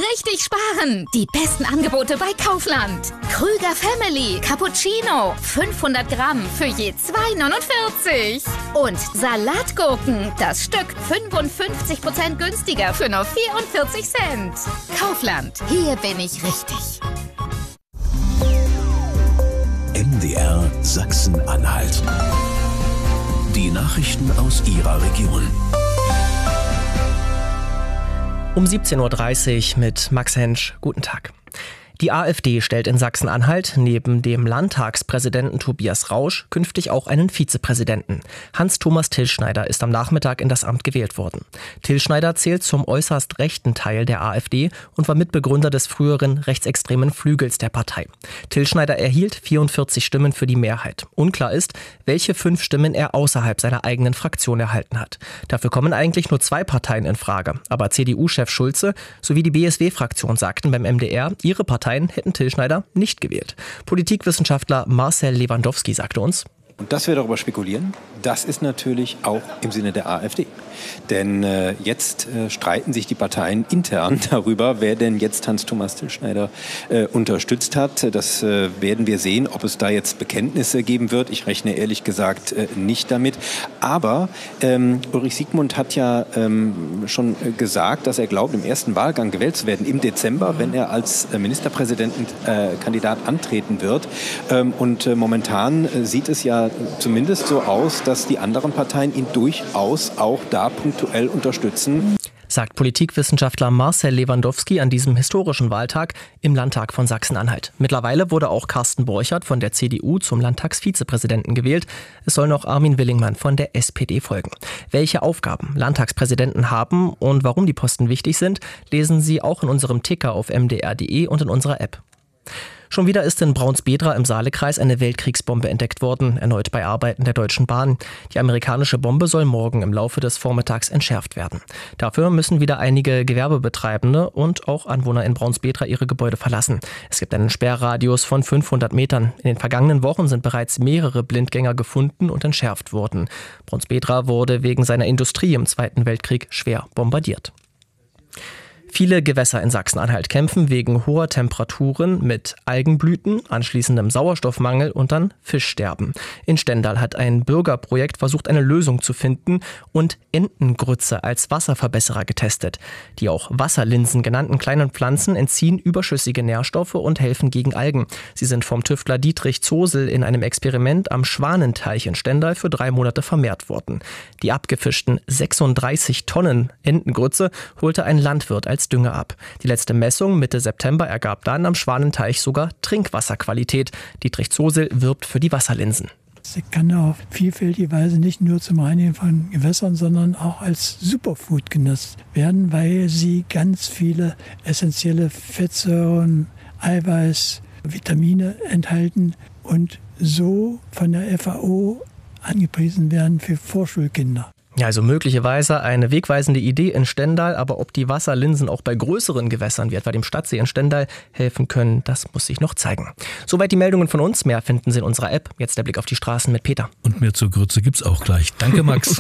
richtig sparen. Die besten Angebote bei Kaufland. Krüger Family Cappuccino 500 Gramm für je 2,49. Und Salatgurken, das Stück 55% günstiger für nur 44 Cent. Kaufland, hier bin ich richtig. MDR Sachsen-Anhalt. Die Nachrichten aus Ihrer Region. Um 17.30 Uhr mit Max Hensch. Guten Tag. Die AfD stellt in Sachsen-Anhalt neben dem Landtagspräsidenten Tobias Rausch künftig auch einen Vizepräsidenten. Hans-Thomas Tilschneider ist am Nachmittag in das Amt gewählt worden. Tilschneider zählt zum äußerst rechten Teil der AfD und war Mitbegründer des früheren rechtsextremen Flügels der Partei. Tilschneider erhielt 44 Stimmen für die Mehrheit. Unklar ist, welche 5 Stimmen er außerhalb seiner eigenen Fraktion erhalten hat. Dafür kommen eigentlich nur 2 Parteien in Frage. Aber CDU-Chef Schulze sowie die BSW-Fraktion sagten beim MDR, ihre Parteien hätten Tilschneider nicht gewählt. Politikwissenschaftler Marcel Lewandowski sagte uns: Und dass wir darüber spekulieren, das ist natürlich auch im Sinne der AfD. Denn jetzt streiten sich die Parteien intern darüber, wer denn jetzt Hans-Thomas Tilschneider unterstützt hat. Das werden wir sehen, ob es da jetzt Bekenntnisse geben wird. Ich rechne ehrlich gesagt nicht damit. Aber Ulrich Siegmund hat ja schon gesagt, dass er glaubt, im ersten Wahlgang gewählt zu werden, im Dezember, wenn er als Ministerpräsidentenkandidat antreten wird. Und momentan sieht es ja zumindest so aus, dass die anderen Parteien ihn durchaus auch da punktuell unterstützen. Sagt Politikwissenschaftler Marcel Lewandowski an diesem historischen Wahltag im Landtag von Sachsen-Anhalt. Mittlerweile wurde auch Carsten Borchert von der CDU zum Landtagsvizepräsidenten gewählt. Es soll noch Armin Willingmann von der SPD folgen. Welche Aufgaben Landtagspräsidenten haben und warum die Posten wichtig sind, lesen Sie auch in unserem Ticker auf mdr.de und in unserer App. Schon wieder ist in Braunsbedra im Saalekreis eine Weltkriegsbombe entdeckt worden, erneut bei Arbeiten der Deutschen Bahn. Die amerikanische Bombe soll morgen im Laufe des Vormittags entschärft werden. Dafür müssen wieder einige Gewerbebetreibende und auch Anwohner in Braunsbedra ihre Gebäude verlassen. Es gibt einen Sperrradius von 500 Metern. In den vergangenen Wochen sind bereits mehrere Blindgänger gefunden und entschärft worden. Braunsbedra wurde wegen seiner Industrie im Zweiten Weltkrieg schwer bombardiert. Viele Gewässer in Sachsen-Anhalt kämpfen wegen hoher Temperaturen mit Algenblüten, anschließendem Sauerstoffmangel und dann Fischsterben. In Stendal hat ein Bürgerprojekt versucht, eine Lösung zu finden und Entengrütze als Wasserverbesserer getestet. Die auch Wasserlinsen genannten kleinen Pflanzen entziehen überschüssige Nährstoffe und helfen gegen Algen. Sie sind vom Tüftler Dietrich Zosel in einem Experiment am Schwanenteich in Stendal für 3 Monate vermehrt worden. Die abgefischten 36 Tonnen Entengrütze holte ein Landwirt als Dünger ab. Die letzte Messung Mitte September ergab dann am Schwanenteich sogar Trinkwasserqualität. Dietrich Zosel wirbt für die Wasserlinsen. Sie kann auf vielfältige Weise nicht nur zum Reinigen von Gewässern, sondern auch als Superfood genutzt werden, weil sie ganz viele essentielle Fettsäuren, Eiweiß, Vitamine enthalten und so von der FAO angepriesen werden für Vorschulkinder. Ja, also möglicherweise eine wegweisende Idee in Stendal, aber ob die Wasserlinsen auch bei größeren Gewässern wie etwa dem Stadtsee in Stendal helfen können, das muss sich noch zeigen. Soweit die Meldungen von uns, mehr finden Sie in unserer App. Jetzt der Blick auf die Straßen mit Peter. Und mehr zur Grütze gibt's auch gleich. Danke, Max.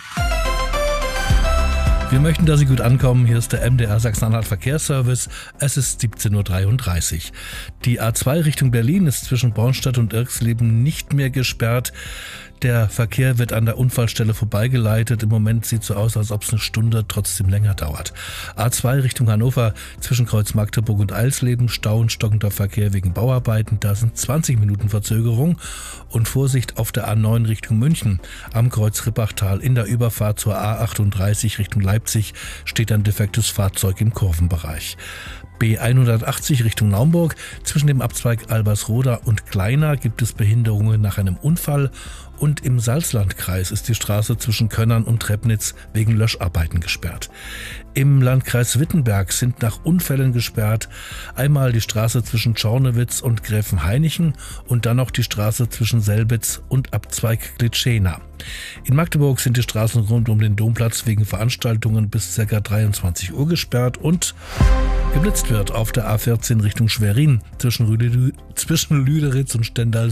Wir möchten, dass Sie gut ankommen. Hier ist der MDR Sachsen-Anhalt Verkehrsservice. Es ist 17.33 Uhr. Die A2 Richtung Berlin ist zwischen Bornstadt und Irxleben nicht mehr gesperrt. Der Verkehr wird an der Unfallstelle vorbeigeleitet. Im Moment sieht es so aus, als ob es eine Stunde trotzdem länger dauert. A2 Richtung Hannover zwischen Kreuz Magdeburg und Eisleben, Stau und stockender Verkehr wegen Bauarbeiten. Da sind 20 Minuten Verzögerung. Und Vorsicht auf der A9 Richtung München. Am Kreuz Rippachtal in der Überfahrt zur A38 Richtung Leipzig steht ein defektes Fahrzeug im Kurvenbereich. B180 Richtung Naumburg. Zwischen dem Abzweig Albersroda und Kleina gibt es Behinderungen nach einem Unfall. Und im Salzlandkreis ist die Straße zwischen Könnern und Treppnitz wegen Löscharbeiten gesperrt. Im Landkreis Wittenberg sind nach Unfällen gesperrt einmal die Straße zwischen Czornewitz und Gräfenhainichen und dann noch die Straße zwischen Selbitz und Abzweig Glitschena. In Magdeburg sind die Straßen rund um den Domplatz wegen Veranstaltungen bis ca. 23 Uhr gesperrt und geblitzt wird auf der A14 Richtung Schwerin zwischen Lüderitz und Stendal